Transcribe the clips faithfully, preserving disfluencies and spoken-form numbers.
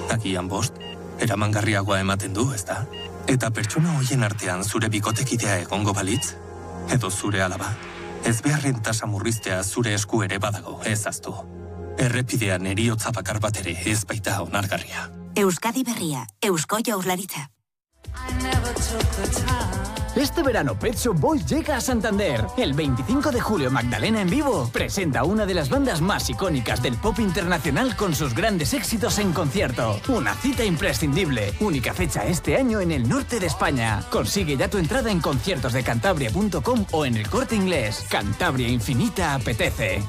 agian bost, eramangarriagoa ematen du, ezta? Eta pertsona hoien artean zure bikotekidea egongo balitz? Edo zure alaba? Ez beharren tasa murriztea zure esku ere badago, ez aztu. Errepidean eriotza bakar bat ere ez baita onargarria. Euskadi Berria, Eusko Jaurlaritza. Este verano Pet Shop Boys llega a Santander. El veinticinco de julio Magdalena en vivo presenta una de las bandas más icónicas del pop internacional con sus grandes éxitos en concierto. Una cita imprescindible. Única fecha este año en el norte de España. Consigue ya tu entrada en conciertos de cantabria punto com o en el Corte Inglés. Cantabria Infinita apetece.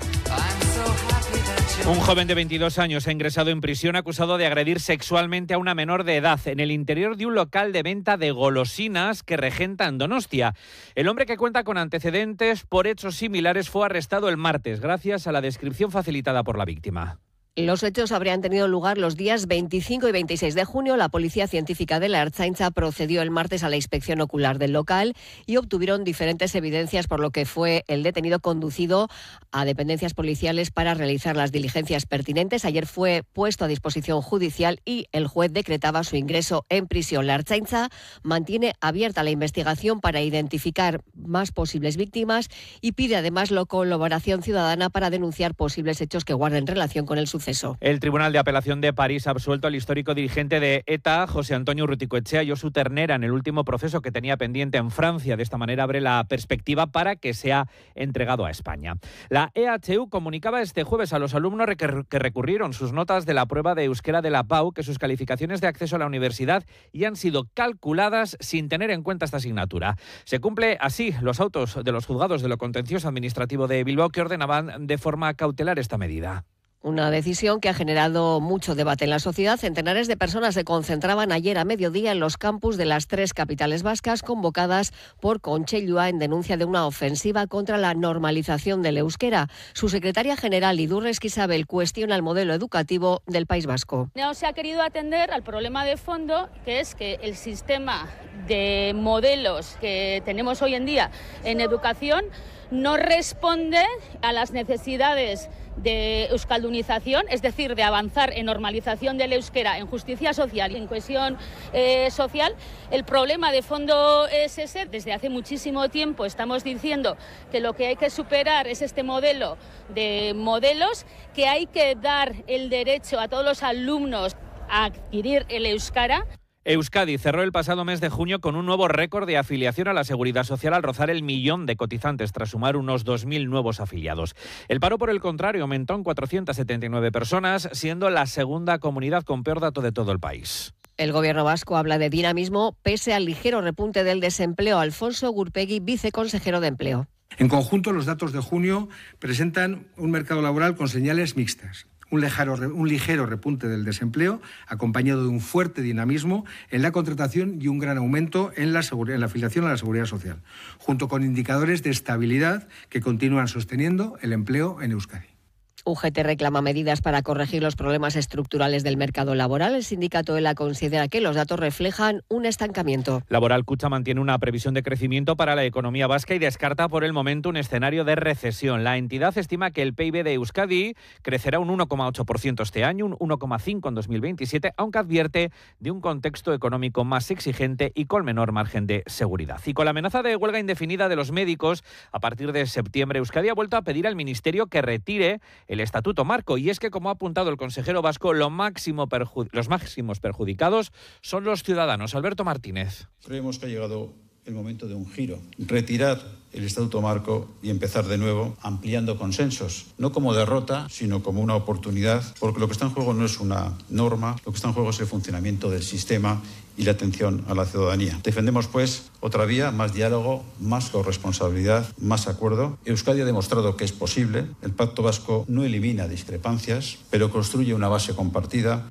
Un joven de veintidós años ha ingresado en prisión acusado de agredir sexualmente a una menor de edad en el interior de un local de venta de golosinas que regenta en Donostia. El hombre, que cuenta con antecedentes por hechos similares, fue arrestado el martes gracias a la descripción facilitada por la víctima. Los hechos habrían tenido lugar los días veinticinco y veintiséis de junio. La Policía Científica de la Ertzaintza procedió el martes a la inspección ocular del local y obtuvieron diferentes evidencias, por lo que fue el detenido conducido a dependencias policiales para realizar las diligencias pertinentes. Ayer fue puesto a disposición judicial y el juez decretaba su ingreso en prisión. La Ertzaintza mantiene abierta la investigación para identificar más posibles víctimas y pide además la colaboración ciudadana para denunciar posibles hechos que guarden relación con el suceso. El Tribunal de Apelación de París ha absuelto al histórico dirigente de ETA, José Antonio Urruticoetxea, y Josu Ternera en el último proceso que tenía pendiente en Francia. De esta manera abre la perspectiva para que sea entregado a España. La E H U comunicaba este jueves a los alumnos que recurrieron sus notas de la prueba de euskera de la P A U que sus calificaciones de acceso a la universidad ya han sido calculadas sin tener en cuenta esta asignatura. Se cumple así los autos de los juzgados de lo contencioso administrativo de Bilbao, que ordenaban de forma cautelar esta medida. Una decisión que ha generado mucho debate en la sociedad. Centenares de personas se concentraban ayer a mediodía en los campus de las tres capitales vascas, convocadas por Conchellua en denuncia de una ofensiva contra la normalización del euskera. Su secretaria general, Idurre Esquisabel, cuestiona el modelo educativo del País Vasco. No se ha querido atender al problema de fondo, que es que el sistema de modelos que tenemos hoy en día en educación no responde a las necesidades de euskaldunización, es decir, de avanzar en normalización del euskera, en justicia social y en cohesión eh, social. El problema de fondo es ese. Desde hace muchísimo tiempo estamos diciendo que lo que hay que superar es este modelo de modelos, que hay que dar el derecho a todos los alumnos a adquirir el euskara. Euskadi cerró el pasado mes de junio con un nuevo récord de afiliación a la Seguridad Social al rozar el millón de cotizantes tras sumar unos dos mil nuevos afiliados. El paro, por el contrario, aumentó en cuatrocientas setenta y nueve personas, siendo la segunda comunidad con peor dato de todo el país. El Gobierno vasco habla de dinamismo pese al ligero repunte del desempleo. Alfonso Gurpegui, viceconsejero de Empleo. En conjunto, los datos de junio presentan un mercado laboral con señales mixtas. Un ligero, un ligero repunte del desempleo, acompañado de un fuerte dinamismo en la contratación y un gran aumento en la, en la afiliación a la Seguridad Social, junto con indicadores de estabilidad que continúan sosteniendo el empleo en Euskadi. U G T reclama medidas para corregir los problemas estructurales del mercado laboral. El sindicato ELA considera que los datos reflejan un estancamiento. Laboral Kutxa mantiene una previsión de crecimiento para la economía vasca y descarta por el momento un escenario de recesión. La entidad estima que el P I B de Euskadi crecerá un uno coma ocho por ciento este año, un uno coma cinco por ciento en dos mil veintisiete, aunque advierte de un contexto económico más exigente y con menor margen de seguridad. Y con la amenaza de huelga indefinida de los médicos, a partir de septiembre, Euskadi ha vuelto a pedir al Ministerio que retire el Estatuto Marco, y es que, como ha apuntado el consejero vasco, lo máximo perju- los máximos perjudicados son los ciudadanos. Alberto Martínez. Creemos que ha llegado el momento de un giro, retirar el Estatuto Marco y empezar de nuevo ampliando consensos, no como derrota, sino como una oportunidad, porque lo que está en juego no es una norma, lo que está en juego es el funcionamiento del sistema y la atención a la ciudadanía. Defendemos, pues, otra vía, más diálogo, más corresponsabilidad, más acuerdo. Euskadi ha demostrado que es posible. El Pacto Vasco no elimina discrepancias, pero construye una base compartida.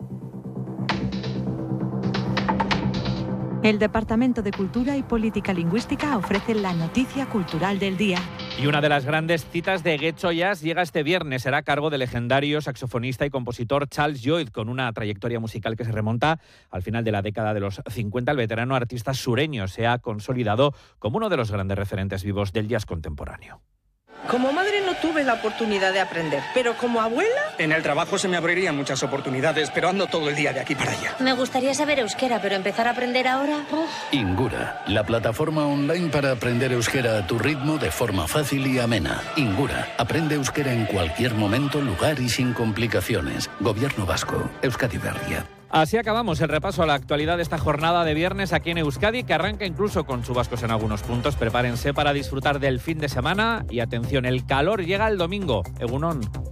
El Departamento de Cultura y Política Lingüística ofrece la noticia cultural del día. Y una de las grandes citas de Getxo Jazz llega este viernes. Será a cargo del legendario saxofonista y compositor Charles Lloyd, con una trayectoria musical que se remonta al final de la década de los cincuenta. El veterano artista sureño se ha consolidado como uno de los grandes referentes vivos del jazz contemporáneo. Como madre no tuve la oportunidad de aprender, pero como abuela... En el trabajo se me abrirían muchas oportunidades, pero ando todo el día de aquí para allá. Me gustaría saber euskera, pero empezar a aprender ahora... Uf. Ingura, la plataforma online para aprender euskera a tu ritmo de forma fácil y amena. Ingura, aprende euskera en cualquier momento, lugar y sin complicaciones. Gobierno Vasco, Euskadi Berria. Así acabamos el repaso a la actualidad de esta jornada de viernes aquí en Euskadi, que arranca incluso con chubascos en algunos puntos. Prepárense para disfrutar del fin de semana y atención, el calor llega el domingo. Egunon.